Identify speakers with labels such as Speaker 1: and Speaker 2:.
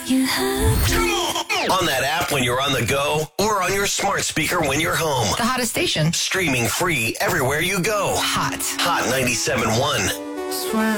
Speaker 1: You have
Speaker 2: On that app when you're on the go or on your smart speaker when you're home.
Speaker 3: The hottest station.
Speaker 2: Streaming free everywhere you go.
Speaker 3: Hot.
Speaker 2: Hot 97.1.
Speaker 1: sweat.